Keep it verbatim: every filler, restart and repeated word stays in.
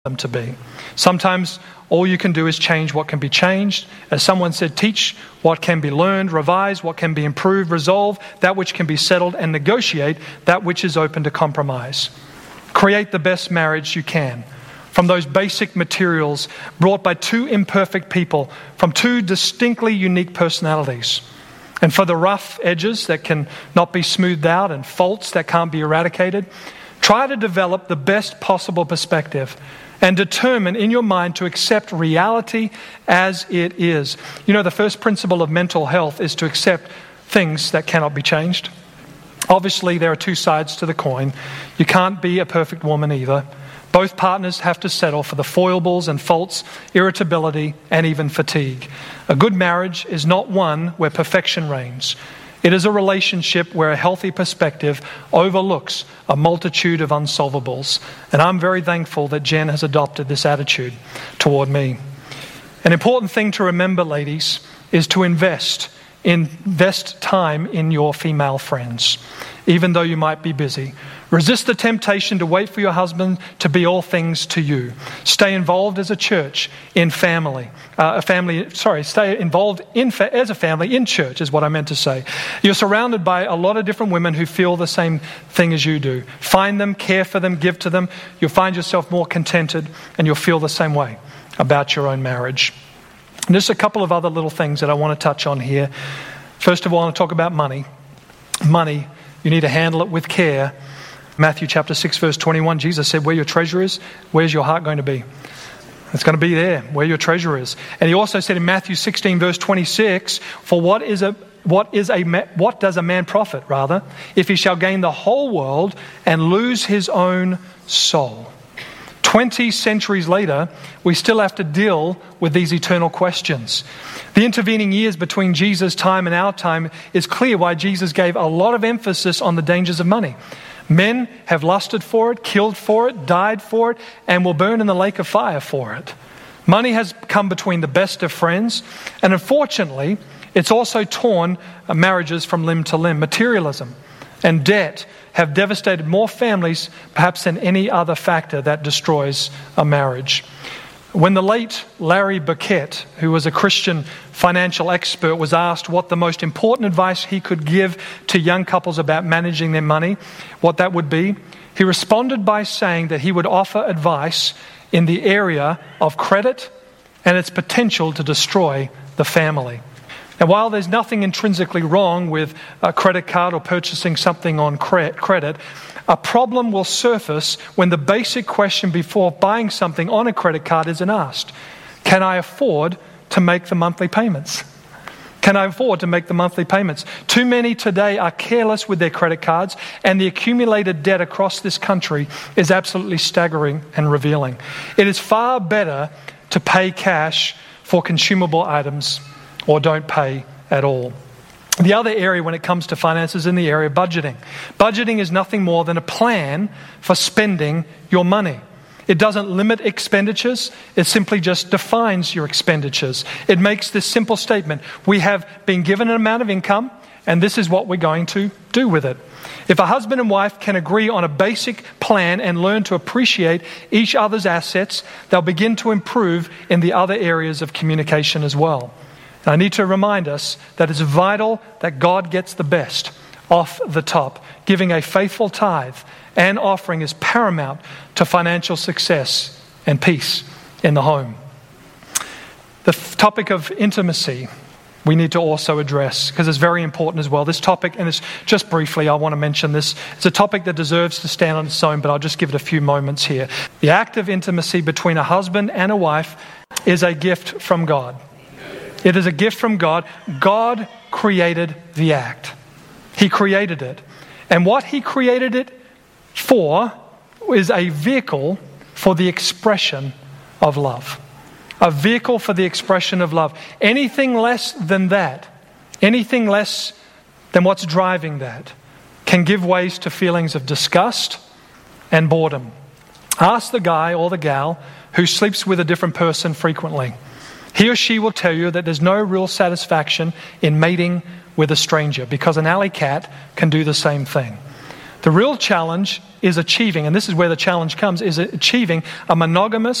them to be. Sometimes all you can do is change what can be changed. As someone said, teach what can be learned, revise what can be improved, resolve that which can be settled, and negotiate that which is open to compromise. Create the best marriage you can from those basic materials brought by two imperfect people from two distinctly unique personalities. And for the rough edges that can not be smoothed out and faults that can't be eradicated, try to develop the best possible perspective and determine in your mind to accept reality as it is. You know, the first principle of mental health is to accept things that cannot be changed. Obviously, there are two sides to the coin. You can't be a perfect woman either. Both partners have to settle for the foibles and faults, irritability, and even fatigue. A good marriage is not one where perfection reigns. It is a relationship where a healthy perspective overlooks a multitude of unsolvables. And I'm very thankful that Jen has adopted this attitude toward me. An important thing to remember, ladies, is to invest. Invest time in your female friends, even though you might be busy. Resist the temptation to wait for your husband to be all things to you. Stay involved as a church in family. Uh, a family, sorry, stay involved in fa- as a family in church is what I meant to say. You're surrounded by a lot of different women who feel the same thing as you do. Find them, care for them, give to them. You'll find yourself more contented and you'll feel the same way about your own marriage. And just a couple of other little things that I want to touch on here. First of all, I want to talk about money. Money, you need to handle it with care. Matthew chapter six, verse twenty-one, Jesus said, where your treasure is, where's your heart going to be? It's going to be there, where your treasure is. And he also said in Matthew sixteen, verse twenty-six, for what is a what is a what does a man profit, rather, if he shall gain the whole world and lose his own soul? Twenty centuries later, we still have to deal with these eternal questions. The intervening years between Jesus' time and our time is clear why Jesus gave a lot of emphasis on the dangers of money. Men have lusted for it, killed for it, died for it, and will burn in the lake of fire for it. Money has come between the best of friends, and unfortunately, it's also torn marriages from limb to limb. Materialism and debt have devastated more families perhaps than any other factor that destroys a marriage. When the late Larry Burkett, who was a Christian financial expert, was asked what the most important advice he could give to young couples about managing their money, what that would be, he responded by saying that he would offer advice in the area of credit and its potential to destroy the family. Now, while there's nothing intrinsically wrong with a credit card or purchasing something on cre- credit, a problem will surface when the basic question before buying something on a credit card isn't asked. Can I afford to make the monthly payments? Can I afford to make the monthly payments? Too many today are careless with their credit cards, and the accumulated debt across this country is absolutely staggering and revealing. It is far better to pay cash for consumable items or don't pay at all. The other area when it comes to finances is in the area of budgeting. Budgeting is nothing more than a plan for spending your money. It doesn't limit expenditures. It simply just defines your expenditures. It makes this simple statement: we have been given an amount of income, and this is what we're going to do with it. If a husband and wife can agree on a basic plan and learn to appreciate each other's assets, they'll begin to improve in the other areas of communication as well. I need to remind us that it's vital that God gets the best off the top. Giving a faithful tithe and offering is paramount to financial success and peace in the home. The f- topic of intimacy we need to also address because it's very important as well. This topic, and it's just briefly, I want to mention this. It's a topic that deserves to stand on its own, but I'll just give it a few moments here. The act of intimacy between a husband and a wife is a gift from God. It is a gift from God. God created the act. He created it. And what He created it for is a vehicle for the expression of love. A vehicle for the expression of love. Anything less than that, anything less than what's driving that, can give ways to feelings of disgust and boredom. Ask the guy or the gal who sleeps with a different person frequently. He or she will tell you that there's no real satisfaction in mating with a stranger because an alley cat can do the same thing. The real challenge is achieving, and this is where the challenge comes, is achieving a monogamous